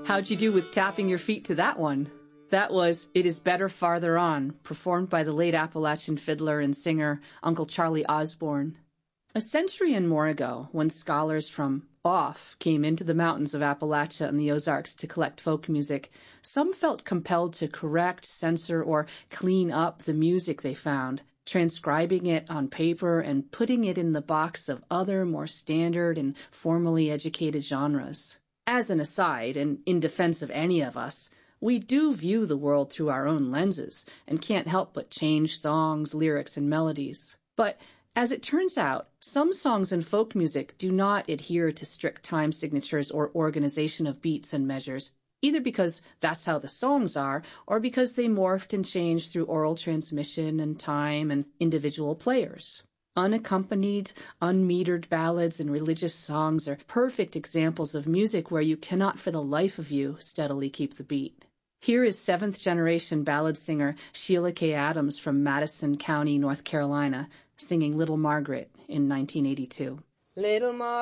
How'd you do with tapping your feet to that one? That was It Is Better Farther On, performed by the late Appalachian fiddler and singer Uncle Charlie Osborne. A century and more ago, when scholars from off came into the mountains of Appalachia and the Ozarks to collect folk music, some felt compelled to correct, censor, or clean up the music they found, transcribing it on paper and putting it in the box of other, more standard and formally educated genres. As an aside, and in defense of any of us, we do view the world through our own lenses and can't help but change songs, lyrics, and melodies. But as it turns out, some songs in folk music do not adhere to strict time signatures or organization of beats and measures, either because that's how the songs are, or because they morphed and changed through oral transmission and time and individual players. Unaccompanied, unmetered ballads and religious songs are perfect examples of music where you cannot for the life of you steadily keep the beat. Here is seventh-generation ballad singer Sheila K. Adams from Madison County, North Carolina, singing Little Margaret in 1982. Little Margaret.